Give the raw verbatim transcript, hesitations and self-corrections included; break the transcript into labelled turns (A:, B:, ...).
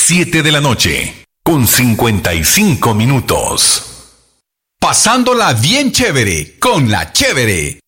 A: siete de la noche, con cincuenta y cinco minutos. Pasándola bien chévere, con la chévere.